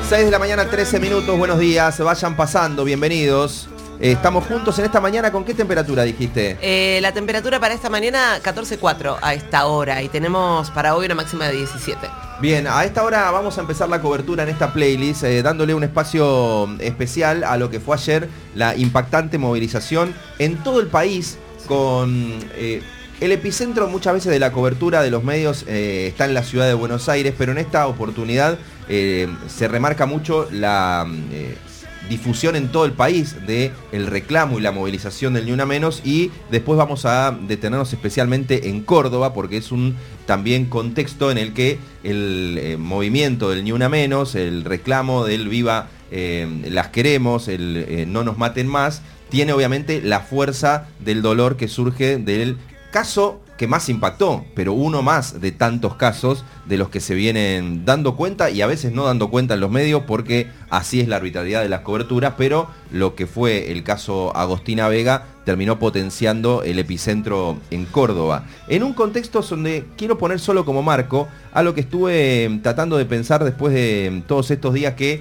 6 de la mañana, 13 minutos, buenos días, vayan pasando, bienvenidos. Estamos juntos en esta mañana, ¿con qué temperatura dijiste? La temperatura para esta mañana 14,4 a esta hora y tenemos para hoy una máxima de 17. Bien, a esta hora vamos a empezar la cobertura en esta playlist, dándole un espacio especial a lo que fue ayer la impactante movilización en todo el país con... el epicentro muchas veces de la cobertura de los medios está en la ciudad de Buenos Aires, pero en esta oportunidad se remarca mucho la difusión en todo el país de el reclamo y la movilización del Ni Una Menos, y después vamos a detenernos especialmente en Córdoba porque es un también contexto en el que el movimiento del Ni Una Menos, el reclamo del viva las queremos, el no nos maten más, tiene obviamente la fuerza del dolor que surge del caso que más impactó, pero uno más de tantos casos de los que se vienen dando cuenta y a veces no dando cuenta en los medios porque así es la arbitrariedad de las coberturas, pero lo que fue el caso Agostina Vega terminó potenciando el epicentro en Córdoba. En un contexto donde quiero poner solo como marco a lo que estuve tratando de pensar después de todos estos días que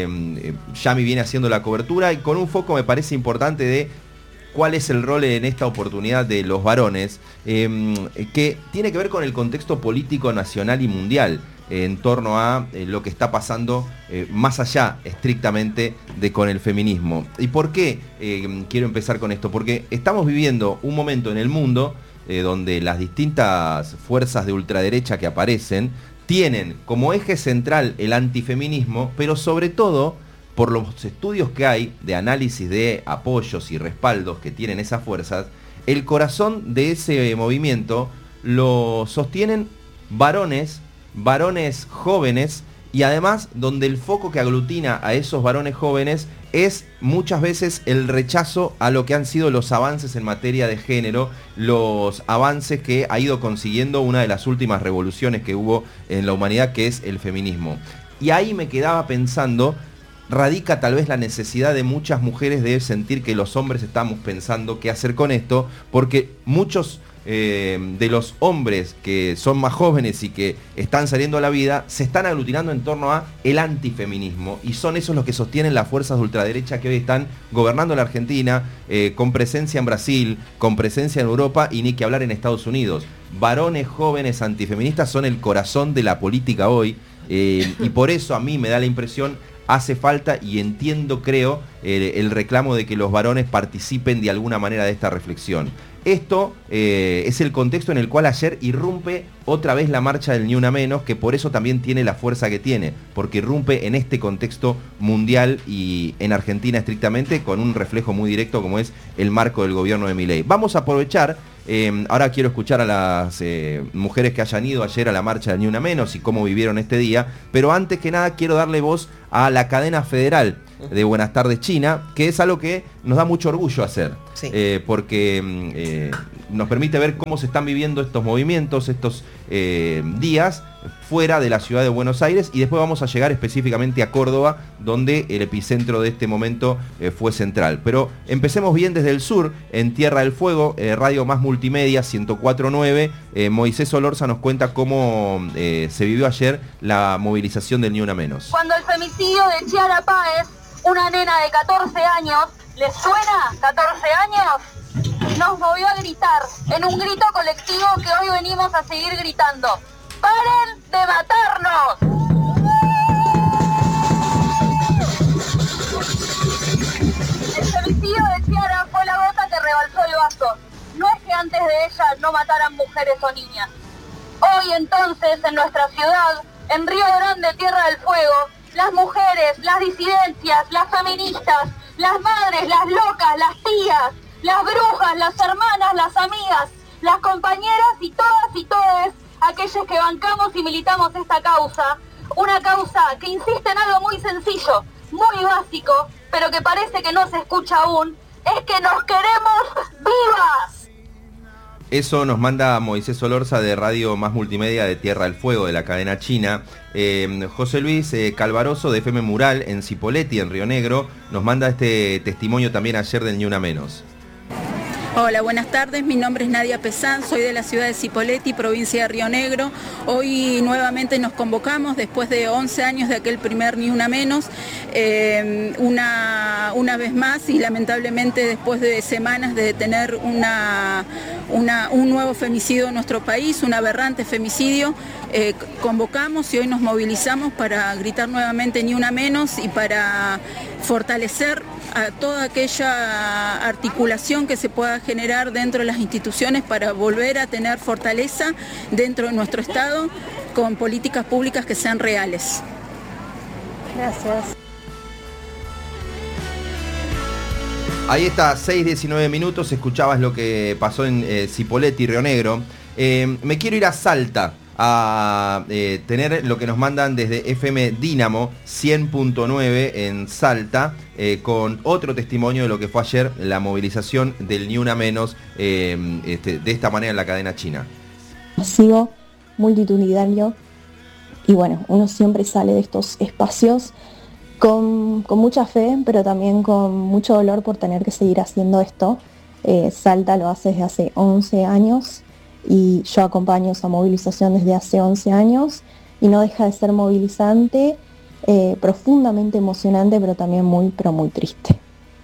Yami viene haciendo la cobertura y con un foco me parece importante de cuál es el rol en esta oportunidad de los varones, que tiene que ver con el contexto político nacional y mundial en torno a lo que está pasando más allá estrictamente de con el feminismo. ¿Y por qué quiero empezar con esto? Porque estamos viviendo un momento en el mundo donde las distintas fuerzas de ultraderecha que aparecen tienen como eje central el antifeminismo, pero sobre todo por los estudios que hay de análisis de apoyos y respaldos que tienen esas fuerzas, el corazón de ese movimiento lo sostienen varones jóvenes, y además donde el foco que aglutina a esos varones jóvenes es muchas veces el rechazo a lo que han sido los avances en materia de género, los avances que ha ido consiguiendo una de las últimas revoluciones que hubo en la humanidad, que es el feminismo. Y ahí me quedaba pensando, radica tal vez la necesidad de muchas mujeres de sentir que los hombres estamos pensando qué hacer con esto, porque muchos de los hombres que son más jóvenes y que están saliendo a la vida se están aglutinando en torno a el antifeminismo, y son esos los que sostienen las fuerzas de ultraderecha que hoy están gobernando la Argentina, con presencia en Brasil, con presencia en Europa y ni que hablar en Estados Unidos. Varones jóvenes antifeministas son el corazón de la política hoy, y por eso a mí me da la impresión, hace falta, y entiendo, creo, el reclamo de que los varones participen de alguna manera de esta reflexión. Esto es el contexto en el cual ayer irrumpe otra vez la marcha del Ni Una Menos, que por eso también tiene la fuerza que tiene, porque irrumpe en este contexto mundial y en Argentina estrictamente, con un reflejo muy directo como es el marco del gobierno de Milei. Vamos a aprovechar, ahora quiero escuchar a las mujeres que hayan ido ayer a la marcha del Ni Una Menos y cómo vivieron este día, pero antes que nada quiero darle voz a la cadena federal de Buenas Tardes China, que es algo que nos da mucho orgullo hacer, sí. Porque nos permite ver cómo se están viviendo estos movimientos, estos días fuera de la ciudad de Buenos Aires, y después vamos a llegar específicamente a Córdoba, donde el epicentro de este momento fue central. Pero empecemos bien desde el sur, en Tierra del Fuego, Radio Más Multimedia 104.9, Moisés Solorza nos cuenta cómo se vivió ayer la movilización del Ni Una Menos. Cuando el femicidio de Chiara Páez, una nena de 14 años, ¿les suena? 14 años, nos movió a gritar, en un grito colectivo que hoy venimos a seguir gritando: ¡paren de matarnos! El femicidio de Chiara fue la gota que rebalsó el vaso. No es que antes de ella no mataran mujeres o niñas. Hoy entonces, en nuestra ciudad, en Río Grande, Tierra del Fuego, las mujeres, las disidencias, las feministas, las madres, las locas, las tías, las brujas, las hermanas, las amigas, las compañeras y todas aquellas que bancamos y militamos esta causa, una causa que insiste en algo muy sencillo, muy básico, pero que parece que no se escucha aún, es que nos queremos vivas. Eso nos manda Moisés Solorza de Radio Más Multimedia de Tierra del Fuego, de la cadena china. José Luis Calvaroso de FM Mural en Cipolletti, en Río Negro, nos manda este testimonio también ayer del Ni Una Menos. Hola, buenas tardes. Mi nombre es Nadia Pesán, soy de la ciudad de Cipolletti, provincia de Río Negro. Hoy nuevamente nos convocamos después de 11 años de aquel primer Ni Una Menos, una vez más, y lamentablemente después de semanas de tener un nuevo femicidio en nuestro país, un aberrante femicidio, convocamos y hoy nos movilizamos para gritar nuevamente Ni Una Menos y para fortalecer a toda aquella articulación que se pueda generar dentro de las instituciones para volver a tener fortaleza dentro de nuestro Estado con políticas públicas que sean reales. Gracias. Ahí está, 6:19 minutos, escuchabas lo que pasó en Cipolletti, Río Negro. Me quiero ir a Salta a tener lo que nos mandan desde FM Dínamo 100.9 en Salta, con otro testimonio de lo que fue ayer la movilización del Ni Una Menos, de esta manera en la cadena china. Masivo, multitudinario, y bueno, uno siempre sale de estos espacios con mucha fe, pero también con mucho dolor por tener que seguir haciendo esto. Salta lo hace desde hace 11 años. Y yo acompaño esa movilización desde hace 11 años y no deja de ser movilizante, profundamente emocionante, pero también muy triste.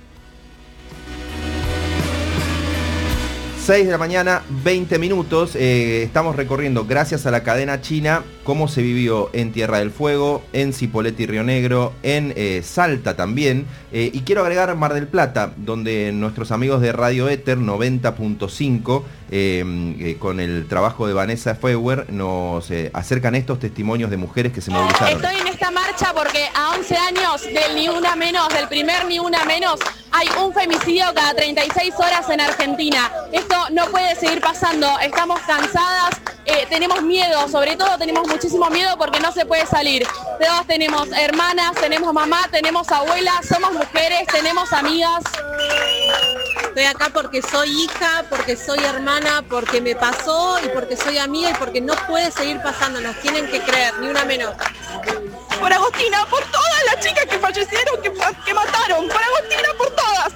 6 de la mañana, 20 minutos. Estamos recorriendo, gracias a la cadena china, cómo se vivió en Tierra del Fuego, en Cipolletti, Río Negro, en Salta también. Y quiero agregar Mar del Plata, donde nuestros amigos de Radio Éter 90.5, con el trabajo de Vanessa Feuer, nos acercan estos testimonios de mujeres que se movilizaron. Estoy en esta marcha porque a 11 años del Ni Una Menos, del primer Ni Una Menos, hay un femicidio cada 36 horas en Argentina. Esto no puede seguir pasando, estamos cansadas, tenemos miedo, sobre todo tenemos muchísimo miedo porque no se puede salir. Todas tenemos hermanas, tenemos mamá, tenemos abuelas, somos mujeres, tenemos amigas. Estoy acá porque soy hija, porque soy hermana, porque me pasó y porque soy amiga y porque no puede seguir pasando, nos tienen que creer, Ni Una Menos. Por Agostina, por todas las chicas que fallecieron, que mataron, por Agostina, por todas.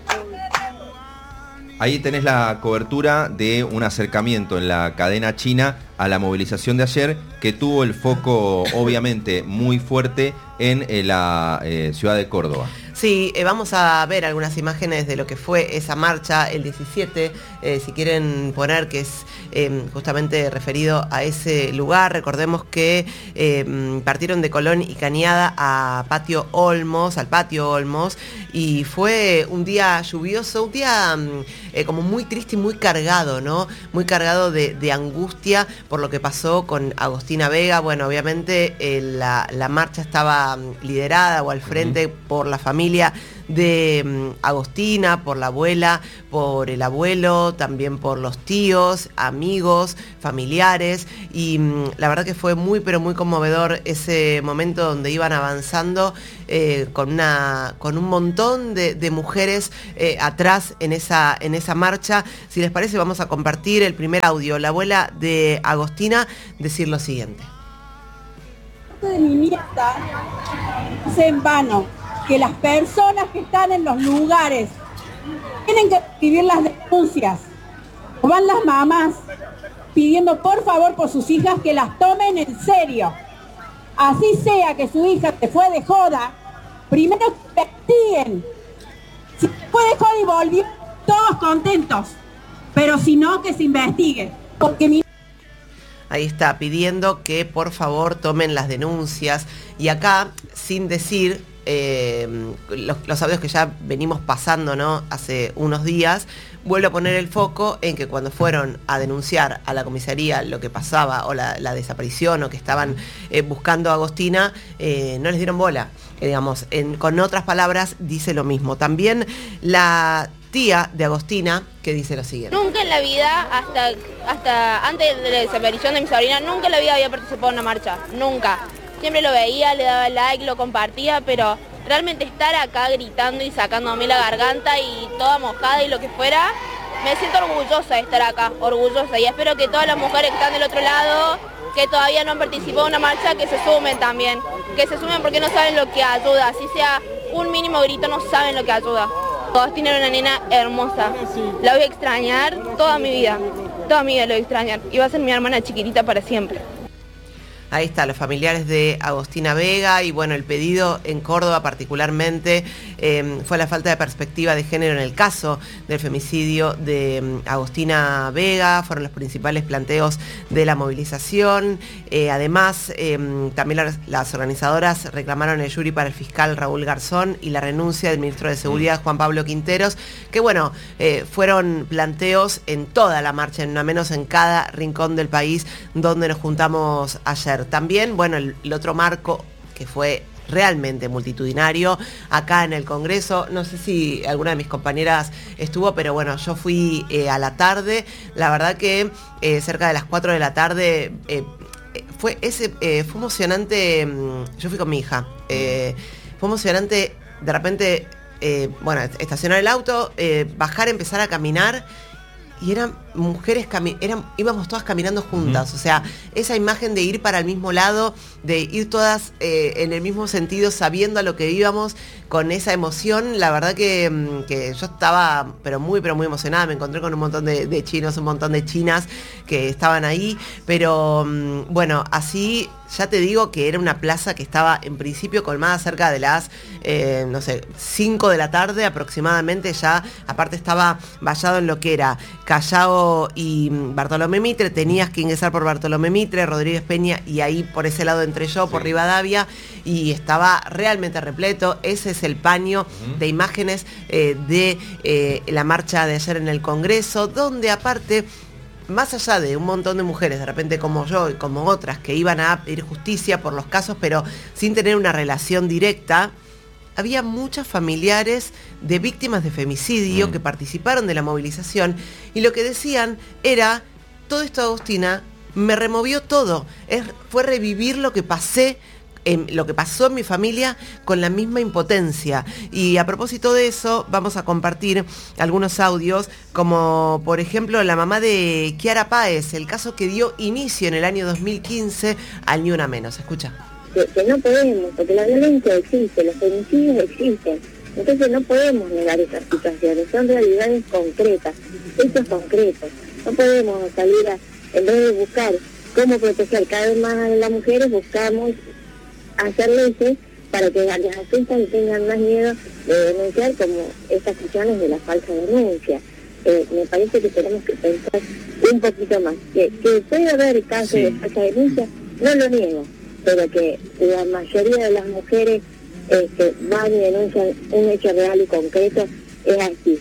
Ahí tenés la cobertura de un acercamiento en la cadena china a la movilización de ayer, que tuvo el foco obviamente muy fuerte en la ciudad de Córdoba. Sí, vamos a ver algunas imágenes de lo que fue esa marcha el 17, si quieren poner, que es justamente referido a ese lugar. Recordemos que partieron de Colón y Cañada a Patio Olmos, al Patio Olmos, y fue un día lluvioso, un día como muy triste y muy cargado, ¿no? Muy cargado de angustia por lo que pasó con Agostina Vega. Bueno, obviamente la marcha estaba liderada o al frente por la familia de Agostina, por la abuela, por el abuelo, también por los tíos, amigos, familiares, y la verdad que fue muy pero muy conmovedor ese momento donde iban avanzando con un montón de mujeres atrás en esa marcha. Si les parece, vamos a compartir el primer audio. La abuela de Agostina decir lo siguiente. De mi nieta es en vano que las personas que están en los lugares tienen que escribir las denuncias. Van las mamás pidiendo por favor por sus hijas que las tomen en serio. Así sea que su hija se fue de joda, primero que investiguen. Si fue de joda y volvió, todos contentos. Pero si no, que se investigue. Porque Ahí está, pidiendo que por favor tomen las denuncias. Y acá, sin decir los audios que ya venimos pasando, ¿no?, hace unos días, vuelvo a poner el foco en que cuando fueron a denunciar a la comisaría lo que pasaba o la desaparición o que estaban buscando a Agostina, no les dieron bola. Digamos, con otras palabras, dice lo mismo. También la tía de Agostina, que dice lo siguiente. Nunca en la vida, hasta antes de la desaparición de mi sobrina, nunca en la vida había participado en una marcha, nunca. Siempre lo veía, le daba like, lo compartía, pero realmente estar acá gritando y sacándome la garganta y toda mojada y lo que fuera, me siento orgullosa de estar acá, orgullosa. Y espero que todas las mujeres que están del otro lado, que todavía no han participado en una marcha, que se sumen también. Que se sumen porque no saben lo que ayuda. Si sea un mínimo grito, no saben lo que ayuda. Agostina era una nena hermosa. La voy a extrañar toda mi vida. Toda mi vida la voy a extrañar. Y va a ser mi hermana chiquitita para siempre. Ahí está, los familiares de Agostina Vega y bueno, el pedido en Córdoba particularmente fue la falta de perspectiva de género en el caso del femicidio de Agostina Vega, fueron los principales planteos de la movilización. Además, también las organizadoras reclamaron el jury para el fiscal Raúl Garzón y la renuncia del ministro de Seguridad Juan Pablo Quinteros, que bueno, fueron planteos en toda la marcha, no menos en cada rincón del país donde nos juntamos ayer. También, bueno, el otro marco que fue realmente multitudinario acá en el Congreso, no sé si alguna de mis compañeras estuvo, pero bueno, yo fui a la tarde, la verdad que cerca de las 4 de la tarde fue emocionante, yo fui con mi hija, fue emocionante de repente, bueno, estacionar el auto, bajar, empezar a caminar. Y eran mujeres, íbamos todas caminando juntas, o sea, esa imagen de ir para el mismo lado, de ir todas en el mismo sentido, sabiendo a lo que íbamos, con esa emoción, la verdad que yo estaba pero muy emocionada, me encontré con un montón de chinos, un montón de chinas que estaban ahí, pero bueno, así ya te digo que era una plaza que estaba en principio colmada cerca de las, 5 de la tarde aproximadamente, ya aparte estaba vallado en lo que era Callao y Bartolomé Mitre, tenías que ingresar por Bartolomé Mitre, Rodríguez Peña y ahí por ese lado entré yo, por Rivadavia, y estaba realmente repleto. Ese es el paño de imágenes de la marcha de ayer en el Congreso, donde aparte, más allá de un montón de mujeres, de repente como yo y como otras, que iban a pedir justicia por los casos, pero sin tener una relación directa, había muchos familiares de víctimas de femicidio que participaron de la movilización y lo que decían era, todo esto, Agostina, me removió todo, fue revivir lo que pasé, lo que pasó en mi familia con la misma impotencia. Y a propósito de eso, vamos a compartir algunos audios, como por ejemplo la mamá de Kiara Páez, el caso que dio inicio en el año 2015 al Ni Una Menos. Escucha. Que no podemos, porque la violencia existe, los femicidios existen, entonces no podemos negar esas situaciones, son realidades concretas, hechos concretos. No podemos salir en vez de buscar cómo proteger cada vez más a las mujeres, buscamos hacer leyes para que las asustan y tengan más miedo de denunciar, como estas cuestiones de la falsa denuncia. Me parece que tenemos que pensar un poquito más, que puede haber casos de falsa denuncia, no lo niego, pero que la mayoría de las mujeres van y denuncian un hecho real y concreto, es así.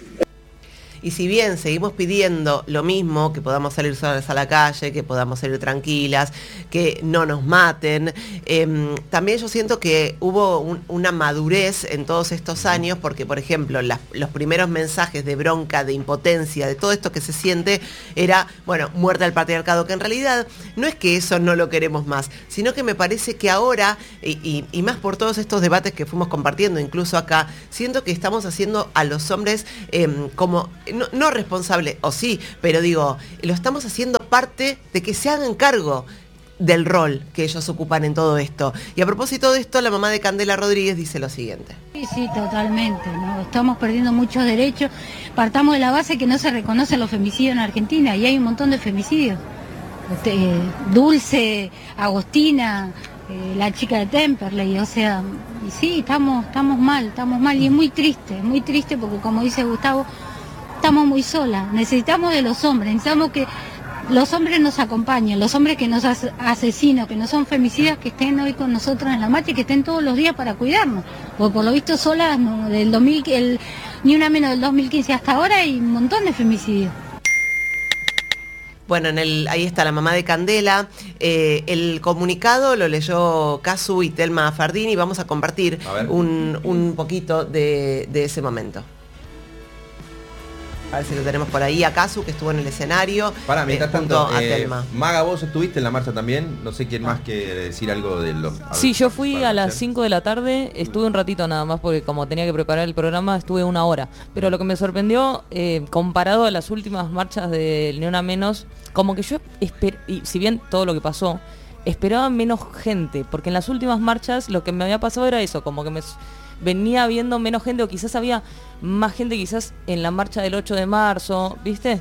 Y si bien seguimos pidiendo lo mismo, que podamos salir solas a la calle, que podamos salir tranquilas, que no nos maten, también yo siento que hubo una madurez en todos estos años, porque por ejemplo los primeros mensajes de bronca, de impotencia, de todo esto que se siente, era, bueno, muerte al patriarcado, que en realidad no es que eso no lo queremos más, sino que me parece que ahora, y más por todos estos debates que fuimos compartiendo, incluso acá, siento que estamos haciendo a los hombres como... No responsable, o sí, pero digo, lo estamos haciendo parte de que se hagan cargo del rol que ellos ocupan en todo esto. Y a propósito de esto, la mamá de Candela Rodríguez dice lo siguiente. Sí, totalmente, ¿no? Estamos perdiendo muchos derechos. Partamos de la base que no se reconocen los femicidios en Argentina, y hay un montón de femicidios. Dulce, Agostina, la chica de Temperley, o sea, y sí, estamos mal, y es muy triste porque como dice Gustavo, estamos muy solas, necesitamos de los hombres, necesitamos que los hombres nos acompañen, los hombres que nos asesinan, que no son femicidas, que estén hoy con nosotros en la marcha y que estén todos los días para cuidarnos, porque por lo visto solas, no, Ni Una Menos del 2015 hasta ahora hay un montón de femicidios. Bueno, ahí está la mamá de Candela. El comunicado lo leyó Casu y Telma Fardini. Vamos a compartir un poquito de ese momento. A ver si lo tenemos por ahí a Casu, que estuvo en el escenario. Mientras tanto, a Telma. Maga, vos estuviste en la marcha también. No sé quién más quiere decir algo de los... Sí, yo fui a las 5 de la tarde, estuve un ratito nada más porque como tenía que preparar el programa, estuve 1 hora. Pero lo que me sorprendió, comparado a las últimas marchas del Ni Una Menos, como que yo y si bien todo lo que pasó, esperaba menos gente, porque en las últimas marchas lo que me había pasado era eso, como que venía habiendo menos gente, o quizás había más gente quizás en la marcha del 8 de marzo, ¿viste?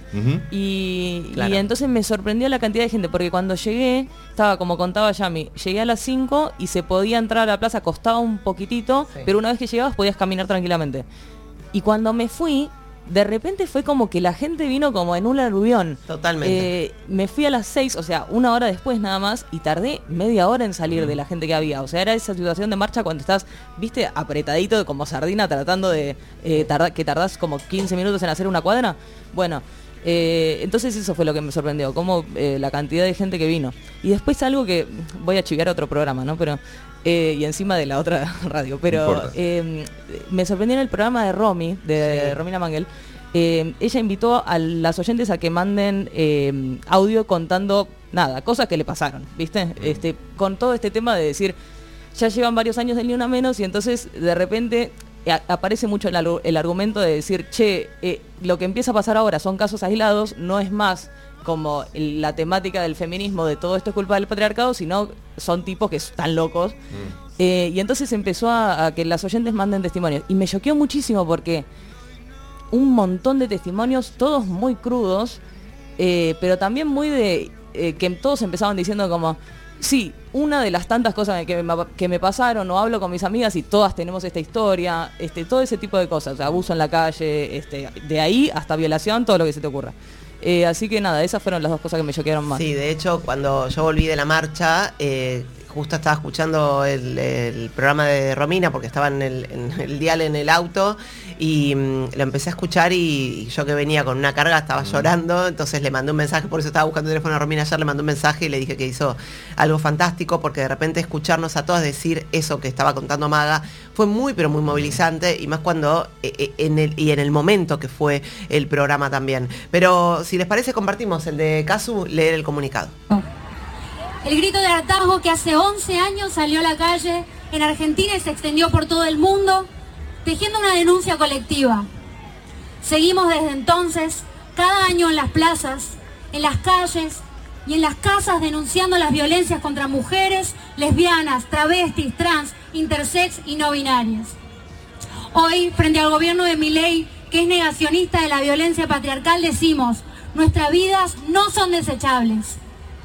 Y entonces me sorprendió la cantidad de gente, porque cuando llegué, estaba como contaba Yami, llegué a las 5 y se podía entrar a la plaza, costaba un poquitito, pero una vez que llegabas podías caminar tranquilamente. Y cuando me fui, de repente fue como que la gente vino como en un aluvión. Totalmente. Me fui a las 6, o sea, 1 hora después nada más, y tardé media hora en salir de la gente que había. O sea, era esa situación de marcha cuando estás, viste, apretadito como sardina tratando de que tardás como 15 minutos en hacer una cuadra. Bueno, entonces eso fue lo que me sorprendió, como la cantidad de gente que vino. Y después algo que voy a chiviar otro programa, ¿no? Pero y encima de la otra radio, pero me sorprendió en el programa de Romy, de Romina Mangel. Ella invitó a las oyentes a que manden audio contando cosas que le pasaron, ¿viste? Con todo este tema de decir, ya llevan varios años del Ni Una Menos, y entonces de repente aparece mucho el argumento de decir, lo que empieza a pasar ahora son casos aislados, no es más como la temática del feminismo, de todo esto es culpa del patriarcado, sino son tipos que están locos. Y entonces empezó a que las oyentes manden testimonios. Y me choqueó muchísimo porque un montón de testimonios, todos muy crudos, pero también muy de que todos empezaban diciendo como, sí, una de las tantas cosas que me pasaron, o hablo con mis amigas y todas tenemos esta historia, todo ese tipo de cosas, abuso en la calle, de ahí hasta violación, todo lo que se te ocurra. Así que nada, esas fueron las dos cosas que me choquearon más. Sí, de hecho, cuando yo volví de la marcha, justo estaba escuchando el programa de Romina, porque estaba en el dial en el auto, y lo empecé a escuchar, y yo que venía con una carga estaba llorando, entonces le mandé un mensaje, por eso estaba buscando el teléfono a Romina ayer, le mandé un mensaje y le dije que hizo algo fantástico, porque de repente escucharnos a todas decir eso que estaba contando Maga fue muy, pero muy movilizante, y más cuando en el momento que fue el programa también. Pero si les parece, compartimos el de Casu, leer el comunicado. El grito de hartazgo que hace 11 años salió a la calle en Argentina y se extendió por todo el mundo, tejiendo una denuncia colectiva. Seguimos desde entonces, cada año en las plazas, en las calles y en las casas, denunciando las violencias contra mujeres, lesbianas, travestis, trans, intersex y no binarias. Hoy, frente al gobierno de Milei, que es negacionista de la violencia patriarcal, decimos, nuestras vidas no son desechables.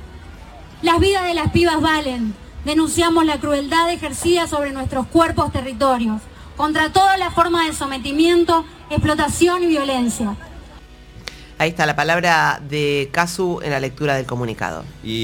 Las vidas de las pibas valen. Denunciamos la crueldad ejercida sobre nuestros cuerpos, territorios, contra todas las formas de sometimiento, explotación y violencia. Ahí está la palabra de Casu en la lectura del comunicado. Y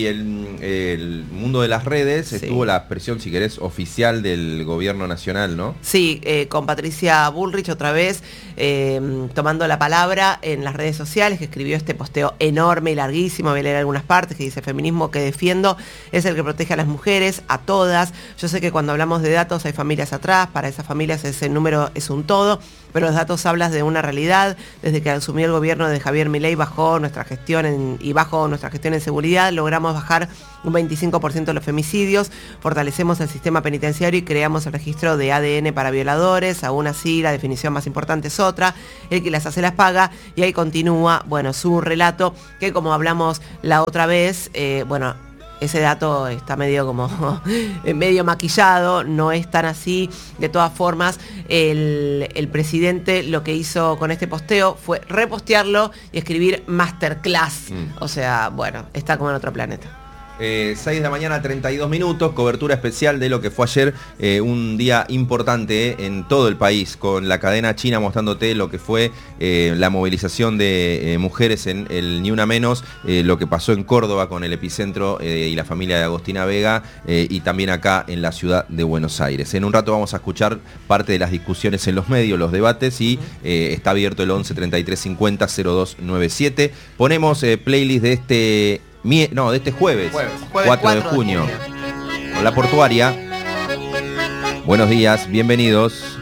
el mundo de las redes, estuvo la expresión, si querés, oficial del gobierno nacional, ¿no? Sí, con Patricia Bullrich otra vez, tomando la palabra en las redes sociales, que escribió este posteo enorme y larguísimo, voy a leer algunas partes, que dice: feminismo que defiendo es el que protege a las mujeres, a todas. Yo sé que cuando hablamos de datos hay familias atrás, para esas familias ese número es un todo, pero los datos hablan de una realidad. Desde que asumió el gobierno de Javier Milei, bajo nuestra gestión en seguridad, logramos bajar un 25% de los femicidios, fortalecemos el sistema penitenciario y creamos el registro de ADN para violadores. Aún así, la definición más importante es otra: el que las hace las paga. Y ahí continúa, su relato, que como hablamos la otra vez, ese dato está medio medio maquillado, no es tan así. De todas formas, el presidente lo que hizo con este posteo fue repostearlo y escribir masterclass. O sea, está como en otro planeta. 6 de la mañana, 32 minutos, cobertura especial de lo que fue ayer, un día importante en todo el país, con la cadena china mostrándote lo que fue la movilización de mujeres en el Ni Una Menos, lo que pasó en Córdoba con el epicentro y la familia de Agostina Vega, y también acá en la ciudad de Buenos Aires. En un rato vamos a escuchar parte de las discusiones en los medios, los debates, y está abierto el 11 33 50 0297. Ponemos playlist de este jueves 4 de junio. Con la Portuaria. Buenos días, bienvenidos.